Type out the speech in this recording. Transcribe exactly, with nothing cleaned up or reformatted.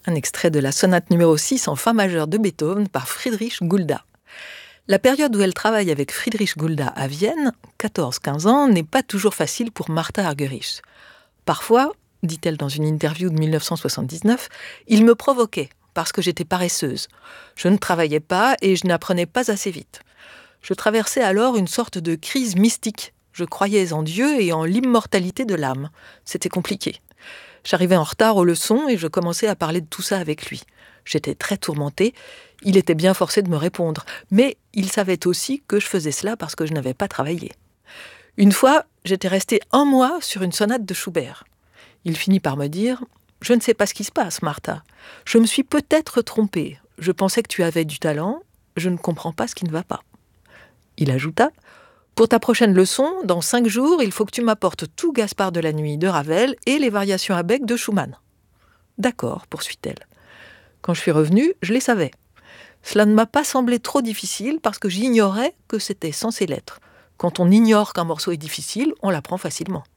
Un extrait de la sonate numéro six en fa majeur de Beethoven par Friedrich Gulda. La période où elle travaille avec Friedrich Gulda à Vienne, quatorze quinze ans, n'est pas toujours facile pour Martha Argerich. Parfois, dit-elle dans une interview de dix-neuf cent soixante-dix-neuf, il me provoquait parce que j'étais paresseuse. Je ne travaillais pas et je n'apprenais pas assez vite. Je traversais alors une sorte de crise mystique. Je croyais en Dieu et en l'immortalité de l'âme. C'était compliqué. J'arrivais en retard aux leçons et je commençais à parler de tout ça avec lui. J'étais très tourmentée. Il était bien forcé de me répondre. Mais il savait aussi que je faisais cela parce que je n'avais pas travaillé. Une fois, j'étais restée un mois sur une sonate de Schubert. Il finit par me dire « Je ne sais pas ce qui se passe, Martha. Je me suis peut-être trompée. Je pensais que tu avais du talent. Je ne comprends pas ce qui ne va pas. » Il ajouta « Pour ta prochaine leçon, dans cinq jours, il faut que tu m'apportes tout Gaspard de la nuit de Ravel et les variations à bec de Schumann. » « D'accord, poursuit-elle. Quand je suis revenue, je les savais. Cela ne m'a pas semblé trop difficile parce que j'ignorais que c'était censé l'être. Quand on ignore qu'un morceau est difficile, on l'apprend facilement.